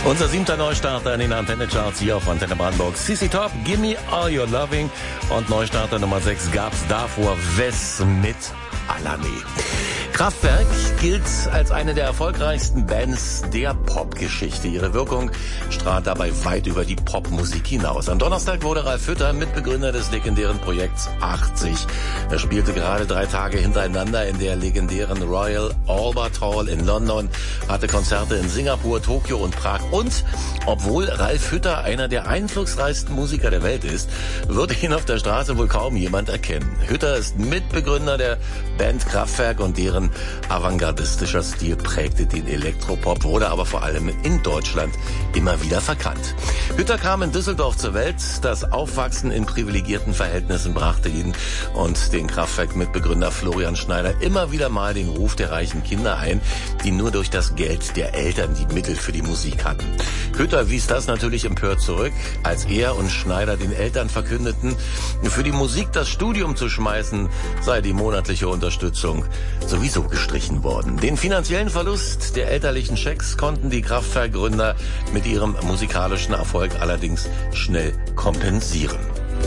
Unser 7. Neustarter in den Antenne-Charts hier auf Antenne Brandenburg. CC Top, Gimme All Your Loving. Und Neustarter Nummer 6 gab's davor Wes mit Alame. Kraftwerk gilt als eine der erfolgreichsten Bands der Popgeschichte. Ihre Wirkung strahlt dabei weit über die Popmusik hinaus. Am Donnerstag wurde Ralf Hütter Mitbegründer des legendären Projekts 80. Er spielte gerade 3 Tage hintereinander in der legendären Royal Albert Hall in London, hatte Konzerte in Singapur, Tokio und Prag. Und obwohl Ralf Hütter einer der einflussreichsten Musiker der Welt ist, würde ihn auf der Straße wohl kaum jemand erkennen. Hütter ist Mitbegründer der Band Kraftwerk und deren avantgardistischer Stil prägte den Elektropop, wurde aber vor allem in Deutschland immer wieder verkannt. Hütter kam in Düsseldorf zur Welt. Das Aufwachsen in privilegierten Verhältnissen brachte ihn und den Kraftwerk-Mitbegründer Florian Schneider immer wieder mal den Ruf der reichen Kinder ein, die nur durch das Geld der Eltern die Mittel für die Musik hatten. Hütter wies das natürlich empört zurück, als er und Schneider den Eltern verkündeten, für die Musik das Studium zu schmeißen, sei die monatliche Unterstützung sowieso gestrichen worden. Den finanziellen Verlust der elterlichen Schecks konnten die Kraftwerk-Gründer mit ihrem musikalischen Erfolg allerdings schnell kompensieren.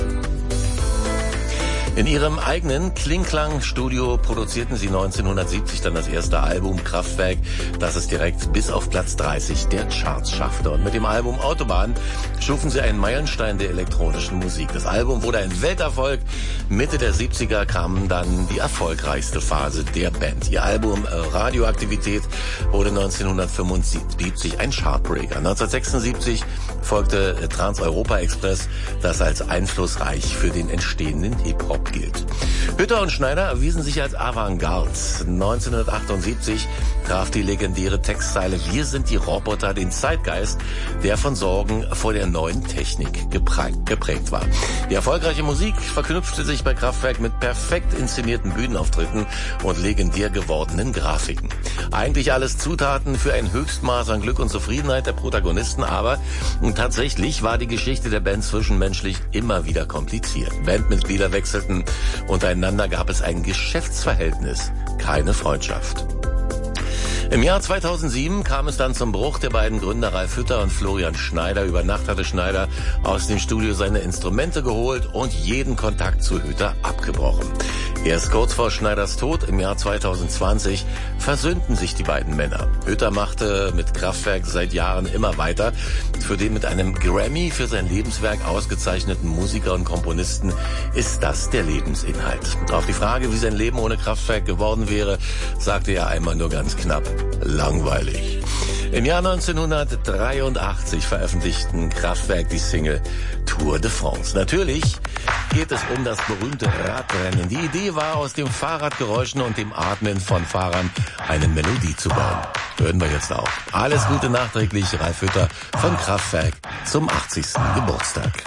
In ihrem eigenen Klingklang-Studio produzierten sie 1970 dann das erste Album Kraftwerk, das es direkt bis auf Platz 30 der Charts schaffte. Und mit dem Album Autobahn schufen sie einen Meilenstein der elektronischen Musik. Das Album wurde ein Welterfolg. Mitte der 70er kam dann die erfolgreichste Phase der Band. Ihr Album Radioaktivität wurde 1975 ein Chartbreaker. 1976 folgte Trans-Europa Express, das als einflussreich für den entstehenden Hip-Hop gilt. Hütter und Schneider erwiesen sich als Avantgarde. 1978 traf die legendäre Textzeile "Wir sind die Roboter" den Zeitgeist, der von Sorgen vor der neuen Technik geprägt war. Die erfolgreiche Musik verknüpfte sich bei Kraftwerk mit perfekt inszenierten Bühnenauftritten und legendär gewordenen Grafiken. Eigentlich alles Zutaten für ein Höchstmaß an Glück und Zufriedenheit der Protagonisten, aber tatsächlich war die Geschichte der Band zwischenmenschlich immer wieder kompliziert. Bandmitglieder wechselten, untereinander gab es ein Geschäftsverhältnis, keine Freundschaft. Im Jahr 2007 kam es dann zum Bruch der beiden Gründer Ralf Hütter und Florian Schneider. Über Nacht hatte Schneider aus dem Studio seine Instrumente geholt und jeden Kontakt zu Hütter abgebrochen. Erst kurz vor Schneiders Tod im Jahr 2020 versöhnten sich die beiden Männer. Hütter machte mit Kraftwerk seit Jahren immer weiter. Für den mit einem Grammy für sein Lebenswerk ausgezeichneten Musiker und Komponisten ist das der Lebensinhalt. Auf die Frage, wie sein Leben ohne Kraftwerk geworden wäre, sagte er einmal nur ganz knapp: langweilig. Im Jahr 1983 veröffentlichten Kraftwerk die Single Tour de France. Natürlich geht es um das berühmte Radrennen. Die Idee war, aus dem Fahrradgeräuschen und dem Atmen von Fahrern eine Melodie zu bauen. Hören wir jetzt auch. Alles Gute nachträglich, Ralf Hütter von Kraftwerk zum 80. Geburtstag.